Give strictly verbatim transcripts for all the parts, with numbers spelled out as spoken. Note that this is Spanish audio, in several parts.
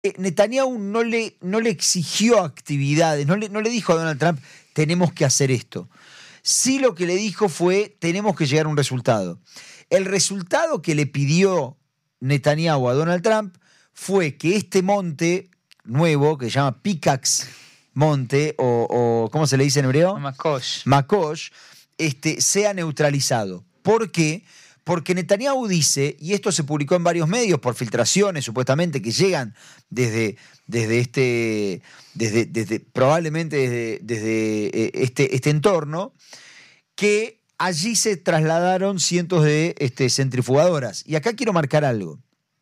Netanyahu no le, no le exigió actividades, no le, no le dijo a Donald Trump, tenemos que hacer esto. Sí, lo que le dijo fue, tenemos que llegar a un resultado. El resultado que le pidió Netanyahu a Donald Trump fue que este monte nuevo, que se llama Pickaxe Monte, o, o ¿cómo se le dice en hebreo? Makosh. Makosh, este, sea neutralizado. ¿Por qué? Porque Netanyahu dice, y esto se publicó en varios medios por filtraciones supuestamente que llegan desde, desde este, desde, desde, probablemente desde, desde este, este entorno, que allí se trasladaron cientos de este, centrifugadoras. Y acá quiero marcar algo.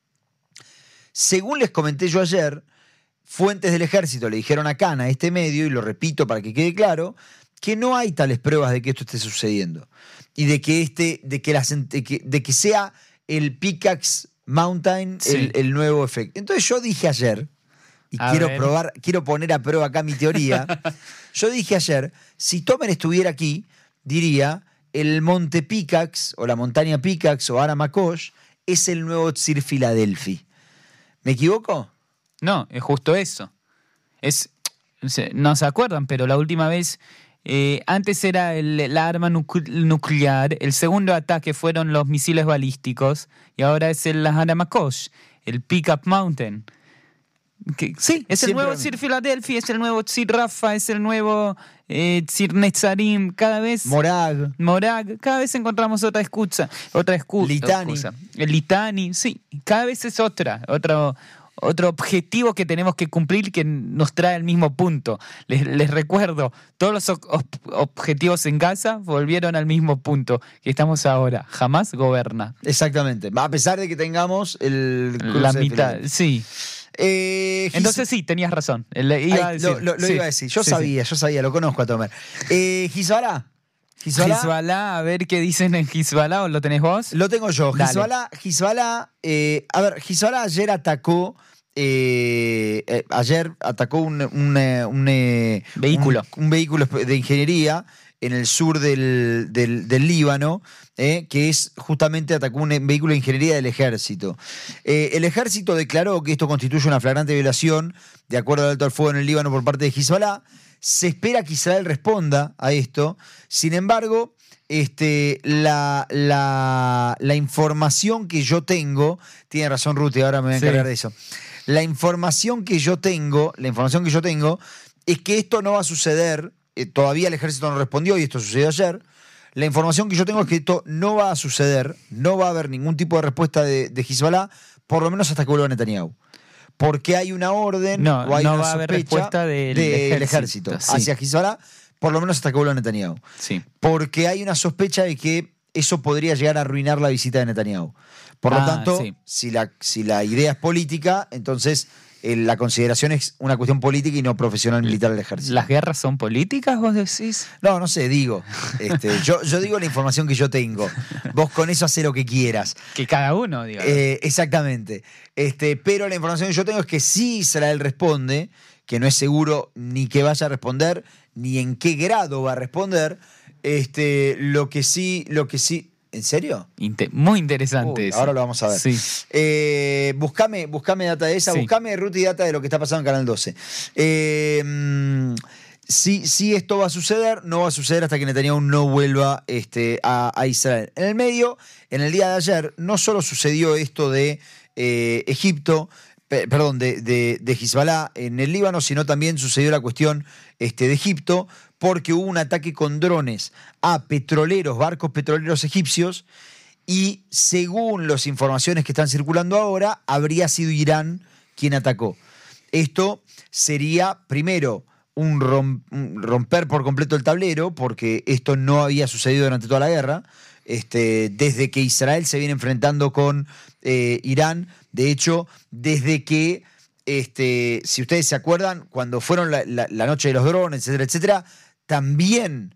Según les comenté yo ayer, fuentes del ejército le dijeron a Can, a este medio, y lo repito para que quede claro, que no hay tales pruebas de que esto esté sucediendo. Y de que este, de que, las, de que, de que sea el Pickaxe Mountain sí. el, el nuevo efecto. Entonces yo dije ayer, y a quiero ver. probar, quiero poner a prueba acá mi teoría. Yo dije ayer, si Tomer estuviera aquí, diría, el monte Pickaxe, o la montaña Pickaxe, o Ara Makosh, es el nuevo Tzir Filadelfi. ¿Me equivoco? No, es justo eso. Es, no se acuerdan, pero la última vez... Eh, antes era el, el arma nuc- nuclear, el segundo ataque fueron los misiles balísticos y ahora es el Ara Makosh, el Pickup Mountain. Que, sí, es el nuevo Tzir Filadelfi, es el nuevo Tzir Rafa, es el nuevo eh, Tzir Netzarim, cada vez... Morag. Morag, cada vez encontramos otra excusa, otra excusa. Litani. Excusa. El Litani, sí, cada vez es otra, otro... Otro objetivo que tenemos que cumplir que nos trae al mismo punto. Les, les recuerdo, todos los ob- objetivos en Gaza volvieron al mismo punto que estamos ahora. Jamás goberna. Exactamente. A pesar de que tengamos el la mitad, sí. Eh, Entonces sí, tenías razón. Le iba Ay, a decir. Lo, lo, lo sí. iba a decir. Yo sí, sabía, sí. yo sabía, lo conozco a Tomer. Eh, Hezbollah. Hezbollah. Hezbollah, a ver qué dicen en Hezbollah, ¿o lo tenés vos? Lo tengo yo. Hezbollah, Hezbollah, eh, a ver, Hezbollah ayer atacó. Eh, eh, ayer atacó un, un, un, un vehículo un, un vehículo de ingeniería en el sur del, del, del Líbano, eh, que es justamente atacó un vehículo de ingeniería del ejército. Eh, el ejército declaró que esto constituye una flagrante violación de acuerdo al alto al fuego en el Líbano por parte de Hezbollah. Se espera que Israel responda a esto. Sin embargo, este, la, la, la información que yo tengo, tiene razón Ruti, ahora me voy a encargar sí. de eso. La información que yo tengo, la información que yo tengo es que esto no va a suceder, eh, todavía el ejército no respondió y esto sucedió ayer. La información que yo tengo es que esto no va a suceder, no va a haber ningún tipo de respuesta de, de Hezbollah, por lo menos hasta que vuelva Netanyahu. Porque hay una orden no, o hay no una va a haber sospecha respuesta del, del ejército, ejército sí. hacia Hezbollah, por lo menos hasta que vuelva Netanyahu. Sí. Porque hay una sospecha de que eso podría llegar a arruinar la visita de Netanyahu. Por lo ah, tanto, sí. si, la, si la idea es política, entonces eh, la consideración es una cuestión política y no profesional militar del ejército. ¿Las guerras son políticas, vos decís? No, no sé, digo. Este, yo, yo digo la información que yo tengo. Vos con eso hacés lo que quieras. Que cada uno, diga. Eh, exactamente. Este, pero la información que yo tengo es que si Israel responde, que no es seguro ni que vaya a responder, ni en qué grado va a responder, este, lo que sí, lo que sí. ¿En serio? Inter- muy interesante Uy, eso. Ahora lo vamos a ver. Sí. Eh, buscame, buscame data de esa, sí. buscame Ruti data de lo que está pasando en Canal doce. Eh, mm, si, si esto va a suceder, no va a suceder hasta que Netanyahu no vuelva este, a, a Israel. En el medio, en el día de ayer, no solo sucedió esto de eh, Egipto, pe- perdón, de, de, de Hezbollah en el Líbano, sino también sucedió la cuestión este, de Egipto, porque hubo un ataque con drones a petroleros, barcos petroleros egipcios, y según las informaciones que están circulando ahora, habría sido Irán quien atacó. Esto sería, primero, un, rom- un romper por completo el tablero, porque esto no había sucedido durante toda la guerra, este, desde que Israel se viene enfrentando con eh, Irán. De hecho, desde que, este, si ustedes se acuerdan, cuando fueron la, la, la noche de los drones, etcétera, etcétera, también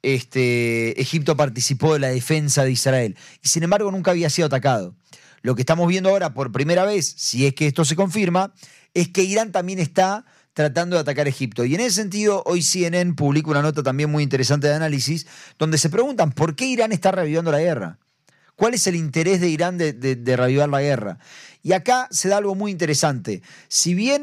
este, Egipto participó de la defensa de Israel. Y sin embargo nunca había sido atacado. Lo que estamos viendo ahora por primera vez, si es que esto se confirma, es que Irán también está tratando de atacar a Egipto. Y en ese sentido, hoy C N N publica una nota también muy interesante de análisis, donde se preguntan por qué Irán está reavivando la guerra. ¿Cuál es el interés de Irán de, de, de reavivar la guerra? Y acá se da algo muy interesante. Si bien